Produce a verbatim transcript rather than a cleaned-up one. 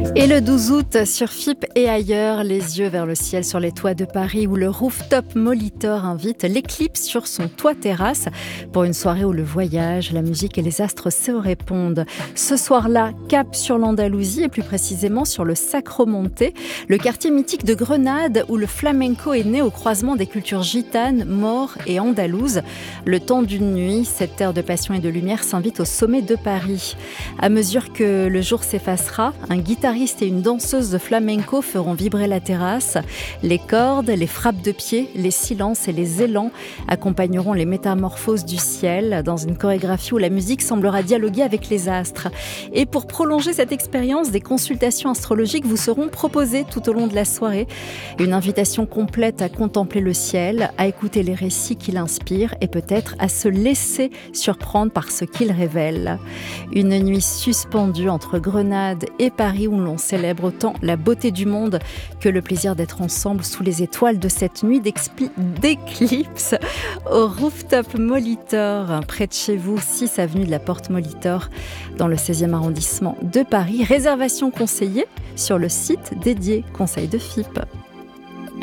Et le douze août, sur F I P et ailleurs, les yeux vers le ciel sur les toits de Paris où le rooftop Molitor invite l'éclipse sur son toit-terrasse pour une soirée où le voyage, la musique et les astres se répondent. Ce soir-là, cap sur l'Andalousie et plus précisément sur le Sacromonte, le quartier mythique de Grenade où le flamenco est né au croisement des cultures gitanes, maures et andalouses. Le temps d'une nuit, cette terre de passion et de lumière s'invite au sommet de Paris. À mesure que le jour s'effacera, un guitariste et une danseuse de flamenco feront vibrer la terrasse. Les cordes, les frappes de pied, les silences et les élans accompagneront les métamorphoses du ciel dans une chorégraphie où la musique semblera dialoguer avec les astres. Et pour prolonger cette expérience, des consultations astrologiques vous seront proposées tout au long de la soirée. Une invitation complète à contempler le ciel, à écouter les récits qu'il inspire et peut-être à se laisser surprendre par ce qu'il révèle. Une nuit suspendue entre Grenade et Paris où l'on célèbre autant la beauté du monde que le plaisir d'être ensemble sous les étoiles de cette nuit d'éclipse au rooftop Molitor, près de chez vous, six avenue de la Porte Molitor, dans le seizième arrondissement de Paris. Réservation conseillée sur le site dédié Conseil de F I P.